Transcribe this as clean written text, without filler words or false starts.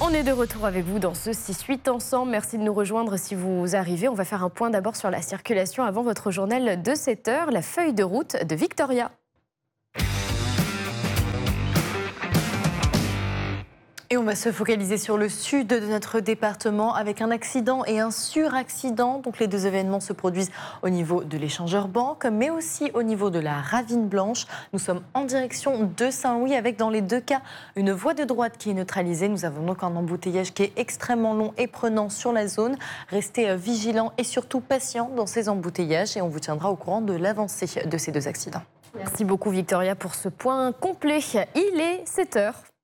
On est de retour avec vous dans ce 6-8 ensemble. Merci de nous rejoindre si vous arrivez. On va faire un point d'abord sur la circulation avant votre journal de 7 heures. La feuille de route de Victoria. Et on va se focaliser sur le sud de notre département avec un accident et un suraccident. Donc les deux événements se produisent au niveau de l'échangeur banque, mais aussi au niveau de la Ravine Blanche. Nous sommes en direction de Saint-Louis avec dans les deux cas une voie de droite qui est neutralisée. Nous avons donc un embouteillage qui est extrêmement long et prenant sur la zone. Restez vigilants et surtout patients dans ces embouteillages et on vous tiendra au courant de l'avancée de ces deux accidents. Merci beaucoup Victoria pour ce point complet. Il est 7 heures.